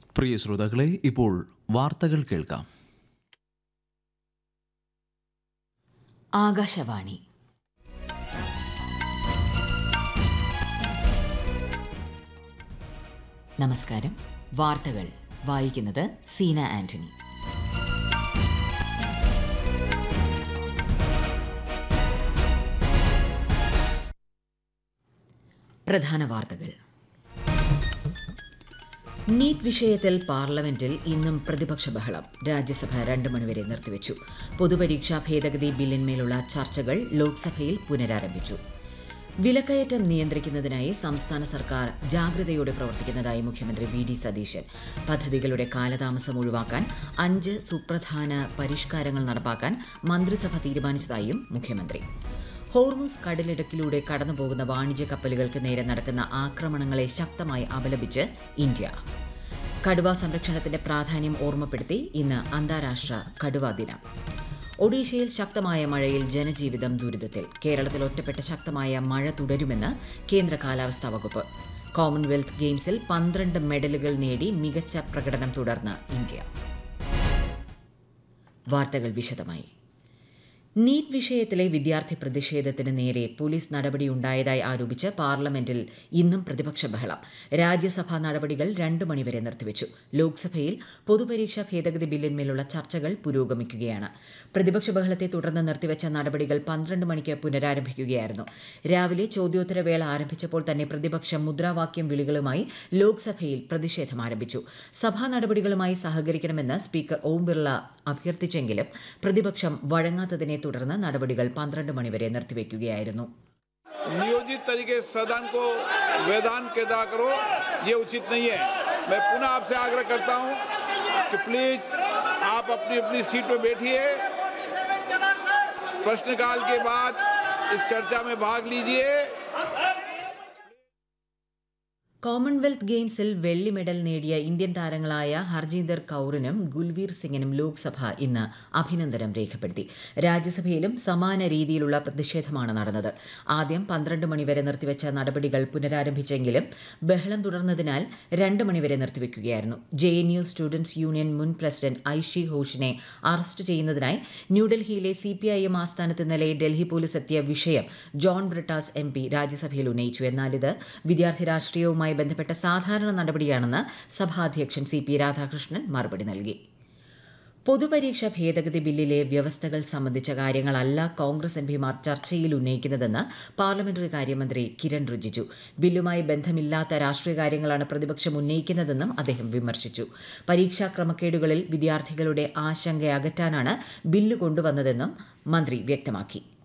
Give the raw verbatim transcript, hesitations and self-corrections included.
പ്രിയ ശ്രോതാക്കളെ, ഇപ്പോൾ വാർത്തകൾ കേൾക്കാം. ആകാശവാണി. നമസ്കാരം. വാർത്തകൾ വായിക്കുന്നത് സീന ആന്റണി. പ്രധാന വാർത്തകൾ. നീറ്റ് വിഷയത്തിൽ പാർലമെന്റിൽ ഇന്നും പ്രതിപക്ഷ ബഹളം. രാജ്യസഭ രണ്ട് മണിവരെ നിർത്തിവച്ചു. പൊതുപരീക്ഷാ ഭേദഗതി ബില്ലിന്മേലുള്ള ചർച്ചകൾ ലോക്സഭയിൽ പുനരാരംഭിച്ചു. വിലക്കയറ്റം നിയന്ത്രിക്കുന്നതിനായി സംസ്ഥാന സർക്കാർ ജാഗ്രതയോടെ പ്രവർത്തിക്കുന്നതായി മുഖ്യമന്ത്രി വി ഡി സതീശൻ. പദ്ധതികളുടെ കാലതാമസം ഒഴിവാക്കാൻ അഞ്ച് സുപ്രധാന പരിഷ്കാരങ്ങൾ നടപ്പാക്കാൻ മന്ത്രിസഭ തീരുമാനിച്ചതായും മുഖ്യമന്ത്രി. ഹോർമുസ് കടലിടുക്കിലൂടെ കടന്നുപോകുന്ന വാണിജ്യ കപ്പലുകൾക്ക് നേരെ നടക്കുന്ന ആക്രമണങ്ങളെ ശക്തമായി അപലപിച്ച് ഇന്ത്യ. കടുവാ സംരക്ഷണത്തിന്റെ പ്രാധാന്യം ഓർമ്മപ്പെടുത്തി ഇന്ന് അന്താരാഷ്ട്ര കടുവാ ദിനം. ഒഡീഷയിൽ ശക്തമായ മഴയിൽ ജനജീവിതം ദുരിതത്തിൽ. കേരളത്തിൽ ഒറ്റപ്പെട്ട ശക്തമായ മഴ തുടരുമെന്ന് കേന്ദ്ര കാലാവസ്ഥാ വകുപ്പ്. കോമൺവെൽത്ത് ഗെയിംസിൽ പന്ത്രണ്ട് മെഡലുകൾ നേടി മികച്ച പ്രകടനം തുടർന്ന് ഇന്ത്യ. വാർത്തകൾ വിശദമായി. നീറ്റ് വിഷയത്തിലെ വിദ്യാർത്ഥി പ്രതിഷേധത്തിന് നേരെ പോലീസ് നടപടിയുണ്ടായതായി ആരോപിച്ച് പാർലമെന്റിൽ ഇന്നും പ്രതിപക്ഷ ബഹളം. രാജ്യസഭാ നടപടികൾ രണ്ടു മണിവരെ നിർത്തിവച്ചു. ലോക്സഭയിൽ പൊതുപരീക്ഷാ ഭേദഗതി ബില്ലിന്മേലുള്ള ചർച്ചകൾ പുരോഗമിക്കുകയാണ്. പ്രതിപക്ഷ ബഹളത്തെ തുടർന്ന് നിർത്തിവച്ച നടപടികൾ പന്ത്രണ്ട് മണിക്ക് പുനരാരംഭിക്കുകയായിരുന്നു. രാവിലെ ചോദ്യോത്തരവേള ആരംഭിച്ചപ്പോൾ തന്നെ പ്രതിപക്ഷം മുദ്രാവാക്യം വിളികളുമായി ലോക്സഭയിൽ പ്രതിഷേധം ആരംഭിച്ചു. സഭാ നടപടികളുമായി സഹകരിക്കണമെന്ന് സ്പീക്കർ ഓം ബിർള അഭ്യർത്ഥിച്ചെങ്കിലും പ്രതിപക്ഷം വഴങ്ങാത്തതിനെ തുടർന്ന് നടപടികൾ പന്ത്രണ്ട് മണിവരെ നിർത്തിവെക്കുകയായിരുന്നു. नियोजित तरीके से सदन को वेदान के अदा करो, ये उचित नहीं है. मैं पुनः आपसे आग्रह करता हूं कि प्लीज आप अपनी अपनी सीट पर बैठिए. प्रश्नकाल के बाद इस चर्चा में भाग लीजिए. കോമൺവെൽത്ത് ഗെയിംസിൽ വെള്ളി മെഡൽ നേടിയ ഇന്ത്യൻ താരങ്ങളായ ഹർജീന്ദർ കൌറിനും ഗുൽവീർ സിംഗിനും ലോക്സഭ ഇന്ന് അഭിനന്ദനം രേഖപ്പെടുത്തി. രാജ്യസഭയിലും സമാന രീതിയിലുള്ള പ്രതിഷേധമാണ് നടന്നത്. ആദ്യം പന്ത്രണ്ട് മണിവരെ നിർത്തിവെച്ച നടപടികൾ പുനരാരംഭിച്ചെങ്കിലും ബഹളം തുടർന്നതിനാൽ രണ്ട് മണിവരെ നിർത്തിവെക്കുകയായിരുന്നു. J N you students union മുൻ പ്രസിഡന്റ് ഐഷി ഘോഷിനെ അറസ്റ്റ് ചെയ്യുന്നതിനായി ന്യൂഡൽഹിയിലെ സി പി ഐ എം ആസ്ഥാനത്ത് ഇന്നലെ ഡൽഹി പോലീസ് എത്തിയ വിഷയം ജോൺ ബ്രിട്ടാസ് എം പി രാജ്യസഭയിൽ ഉന്നയിച്ചു. എന്നാൽ ഇത് വിദ്യാർത്ഥി രാഷ്ട്രീയവുമായി ബന്ധപ്പെട്ട സാധാരണ നടപടിയാണെന്ന് സഭാധ്യക്ഷൻ സി പി രാധാകൃഷ്ണൻ മറുപടി നൽകി. പൊതുപരീക്ഷാ ഭേദഗതി ബില്ലിലെ വ്യവസ്ഥകൾ സംബന്ധിച്ച കാര്യങ്ങളല്ല കോൺഗ്രസ് എംപിമാർ ചർച്ചയിൽ ഉന്നയിക്കുന്നതെന്ന് പാർലമെന്ററി കാര്യമന്ത്രി കിരൺ റിജിജു. ബില്ലുമായി ബന്ധമില്ലാത്ത രാഷ്ട്രീയ കാര്യങ്ങളാണ് പ്രതിപക്ഷം ഉന്നയിക്കുന്നതെന്നും അദ്ദേഹം വിമർശിച്ചു. പരീക്ഷാ ക്രമക്കേടുകളിൽ വിദ്യാർത്ഥികളുടെ ആശങ്ക അകറ്റാനാണ് ബില്ല് കൊണ്ടുവന്നതെന്നും മന്ത്രി വ്യക്തമാക്കി.